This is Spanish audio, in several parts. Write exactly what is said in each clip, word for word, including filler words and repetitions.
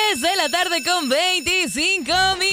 tres de la tarde con veinticinco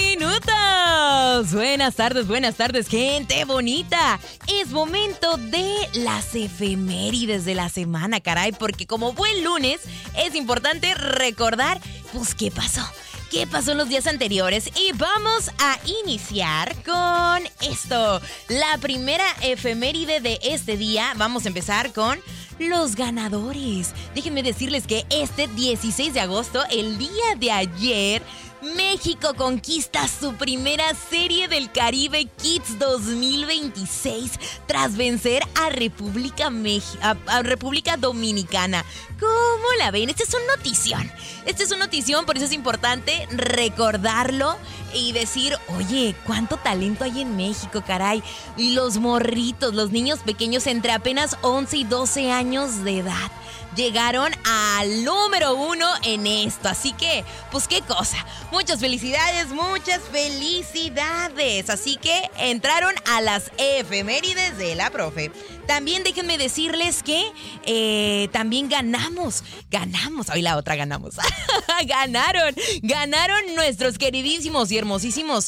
minutos. Buenas tardes, buenas tardes, gente bonita. Es momento de las efemérides de la semana, caray, porque como buen lunes es importante recordar, pues, ¿qué pasó? ¿Qué pasó en los días anteriores? Y vamos a iniciar con esto. La primera efeméride de este día, vamos a empezar con los ganadores. Déjenme decirles que este dieciséis de agosto, el día de ayer, México conquista su primera Serie del Caribe Kids dos mil veintiséis tras vencer a República, Mex- a, a República Dominicana. ¿Cómo la ven? Este es un notición. Este es un notición, por eso es importante recordarlo y decir, oye, cuánto talento hay en México, caray. Y los morritos, los niños pequeños entre apenas once y doce años de edad llegaron al número uno en esto. Así que, pues qué cosa. Muchas felicidades, muchas felicidades. Así que entraron a las efemérides de la profe. También déjenme decirles que eh, también ganamos. Ganamos. Hoy la otra ganamos. Ganaron. Ganaron nuestros queridísimos y hermosísimos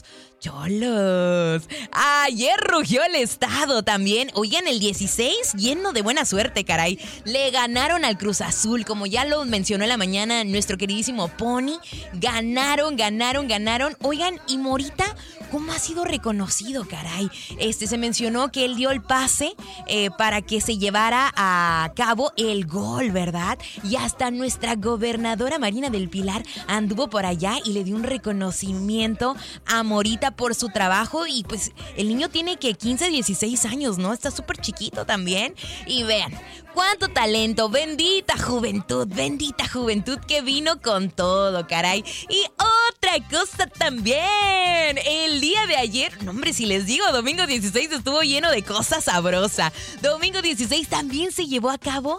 Cholos. Ayer rugió el estado también. Oigan, el dieciséis, lleno de buena suerte, caray. Le ganaron al Cruz Azul, como ya lo mencionó en la mañana nuestro queridísimo Pony. Ganaron, ganaron, ganaron. Oigan, y Morita, ¿cómo ha sido reconocido, caray? Este, se mencionó que él dio el pase eh, para que se llevara a cabo el gol, ¿verdad? Y hasta nuestra gobernadora Marina del Pilar anduvo por allá y le dio un reconocimiento a Morita por su trabajo. Y pues el niño tiene que quince, dieciséis años, ¿no? Está súper chiquito también. Y vean, cuánto talento, bendita juventud, bendita juventud que vino con todo, caray. Y otra cosa también, el día de ayer, no hombre, si les digo, domingo dieciséis estuvo lleno de cosas sabrosas. Domingo dieciséis también se llevó a cabo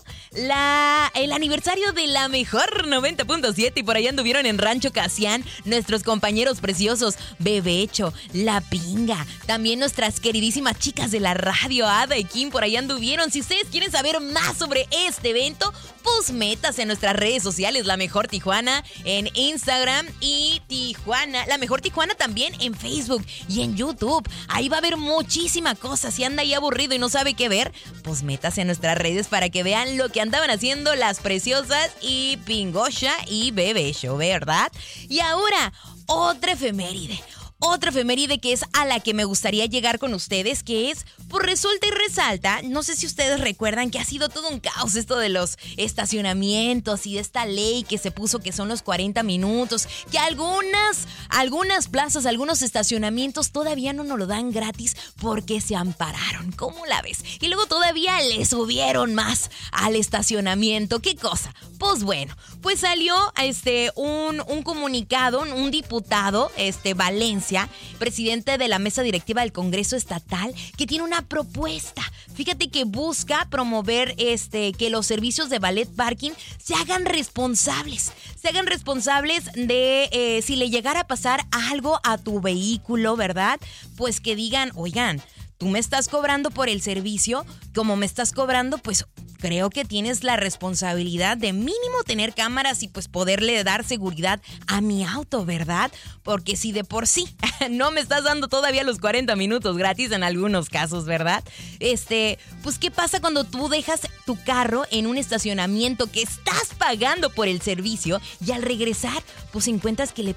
la, el aniversario de la mejor noventa punto siete y por allá anduvieron en Rancho Casián nuestros compañeros preciosos, Bebecho, La Pinga, también nuestras queridísimas chicas de la radio, Ada y Kim, por allá anduvieron. Si ustedes quieren saber más sobre este evento, pues métase en nuestras redes sociales, La Mejor Tijuana en Instagram y Tijuana, La Mejor Tijuana también en Facebook y en YouTube. Ahí va a haber muchísima cosa. Si anda ahí aburrido y no sabe qué ver, pues métase a nuestras redes para que vean lo que andaban haciendo las preciosas y Pingosha y Bebecho, ¿verdad? Y ahora, otra efeméride. Otra efeméride que es a la que me gustaría llegar con ustedes, que es, pues resulta y resalta, no sé si ustedes recuerdan que ha sido todo un caos esto de los estacionamientos y de esta ley que se puso que son los cuarenta minutos, que algunas, algunas plazas, algunos estacionamientos todavía no nos lo dan gratis porque se ampararon. ¿Cómo la ves? Y luego todavía le subieron más al estacionamiento. ¿Qué cosa? Pues bueno, pues salió este un, un comunicado, un diputado, este Valencia, presidente de la mesa directiva del Congreso Estatal, que tiene una propuesta. Fíjate que busca promover este que los servicios de valet parking se hagan responsables. Se hagan responsables de eh, si le llegara a pasar algo a tu vehículo, ¿verdad? Pues que digan, oigan, tú me estás cobrando por el servicio, como me estás cobrando, pues creo que tienes la responsabilidad de mínimo tener cámaras y pues poderle dar seguridad a mi auto, ¿verdad? Porque si de por sí no me estás dando todavía los cuarenta minutos gratis en algunos casos, ¿verdad? Este, pues ¿qué pasa cuando tú dejas tu carro en un estacionamiento que estás pagando por el servicio y al regresar pues encuentras que le